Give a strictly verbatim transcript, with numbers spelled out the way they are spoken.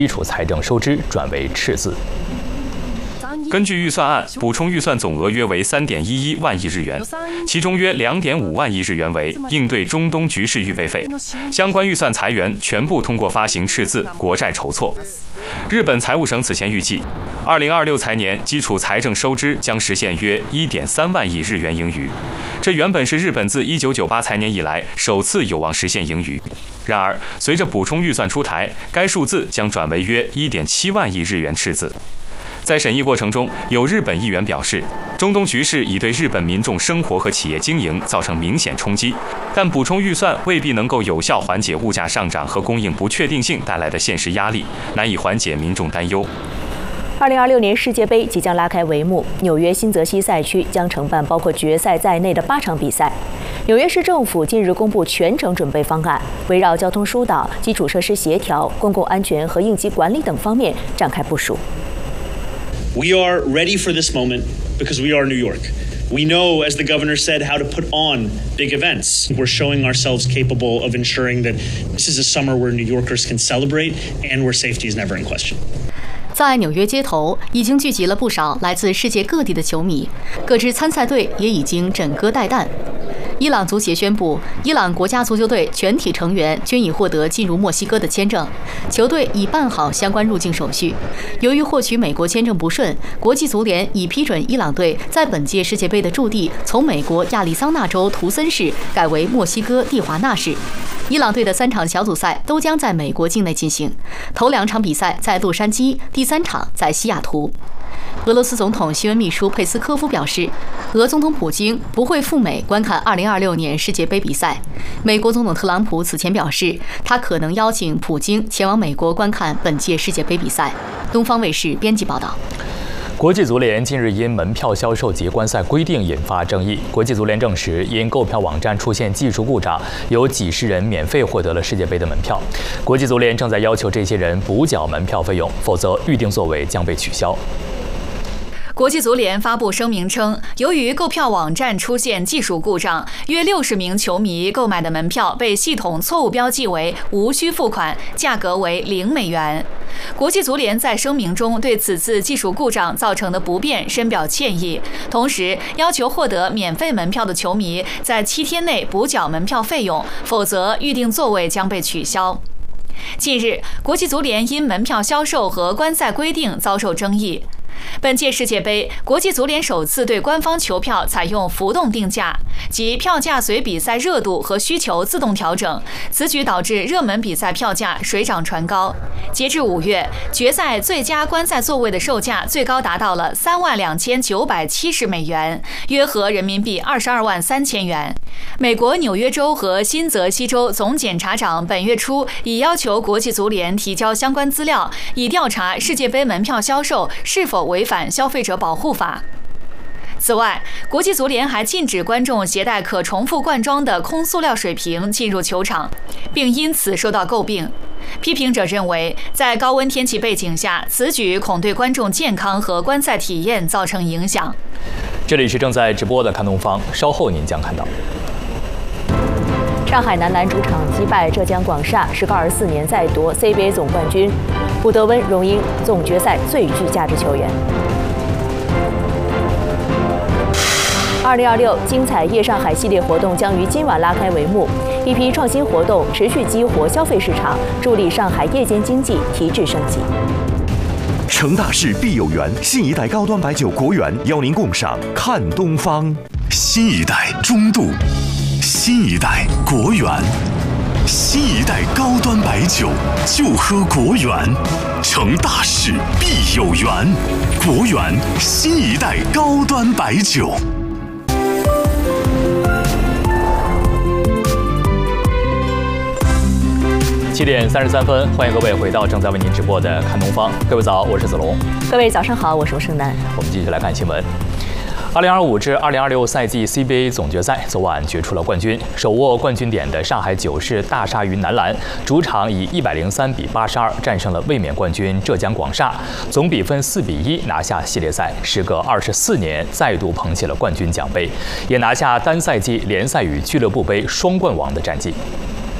基础财政收支转为赤字。 根据预算案，补充预算总额约为三点一一万亿日元，其中约两点五万亿日元为应对中东局势预备费，相关预算财源全部通过发行赤字国债筹措。日本财务省此前预计，二零二六财年基础财政收支将实现约一点三万亿日元盈余，这原本是日本自一九九八财年以来首次有望实现盈余。然而，随着补充预算出台，该数字将转为约一点七万亿日元赤字。在审议过程中，有日本议员表示，中东局势已对日本民众生活和企业经营造成明显冲击，但补充预算未必能够有效缓解物价上涨和供应不确定性带来的现实压力，难以缓解民众担忧。 二零二六年世界杯即将拉开帷幕，纽约新泽西赛区将承办包括决赛在内的八场比赛。纽约市政府近日公布全程准备方案，围绕交通疏导、基础设施协调、公共安全和应急管理等方面展开部署。 We are ready for this moment because we are New York. We know, as the governor said, how to put on big events. We're showing ourselves capable of ensuring that this is a summer where New Yorkers can celebrate and where safety is never in question. 在纽约街头，已经聚集了不少来自世界各地的球迷，各支参赛队也已经枕戈待旦。伊朗足协宣布，伊朗国家足球队全体成员均已获得进入墨西哥的签证，球队已办好相关入境手续。由于获取美国签证不顺，国际足联已批准伊朗队在本届世界杯的驻地从美国亚利桑那州图森市改为墨西哥蒂华纳市。伊朗队的三场小组赛都将在美国境内进行，头两场比赛在洛杉矶，第三场在西雅图。俄罗斯总统新闻秘书佩斯科夫表示，俄总统普京不会赴美观看二零二六年世界杯比赛。美国总统特朗普此前表示，他可能邀请普京前往美国观看本届世界杯比赛。东方卫视编辑报道。 国际足联近日因门票销售及观赛规定引发争议。国际足联证实，因购票网站出现技术故障，有几十人免费获得了世界杯的门票。国际足联正在要求这些人补缴门票费用，否则预定座位将被取消。 国际足联发布声明称，由于购票网站出现技术故障，约六十名球迷购买的门票被系统错误标记为无需付款，价格为零美元。国际足联在声明中对此次技术故障造成的不便深表歉意，同时要求获得免费门票的球迷在七天内补缴门票费用，否则预定座位将被取消。近日，国际足联因门票销售和观赛规定遭受争议。本届世界杯，国际足联首次对官方球票采用浮动定价，即票价随比赛热度和需求自动调整。此举导致热门比赛票价水涨船高。截至五月，决赛最佳观赛座位的售价最高达到了三万两千九百七十美元，约合人民币二十二万三千元。美国纽约州和新泽西州总检察长本月初已要求国际足联提交相关资料，以调查世界杯门票销售是否违反消费者保护法。此外，国际足联还禁止观众携带可重复罐装的空塑料水瓶进入球场，并因此受到诟病。批评者认为，在高温天气背景下，此举恐对观众健康和观赛体验造成影响。 这里是正在直播的看东方，稍后您将看到。 上海男篮主场击败浙江广厦，时隔二十四年再夺 C B A 总冠军，布德温荣膺总决赛最具价值球员。二零二六精彩夜上海系列活动将于今晚拉开帷幕，一批创新活动持续激活消费市场，助力上海夜间经济提质升级。 成大事必有缘，新一代高端白酒国源邀您共赏看东方。新一代中度，新一代国源，新一代高端白酒就喝国源。成大事必有缘，国源新一代高端白酒。 七点三十三分，欢迎各位回到正在为您直播的看东方。各位早，我是子龙。 各位早上好，我是盛楠。 我们继续来看新闻。二零二五至二零二六赛季 C B A 总决赛昨晚决出了冠军，手握冠军点的上海九世大鲨鱼男篮主场以一百零三比八十二战胜了卫冕冠军浙江广厦，总比分四比一拿下系列赛，时隔二十四年再度捧起了冠军奖杯，也拿下单赛季联赛与俱乐部杯双冠王的战绩。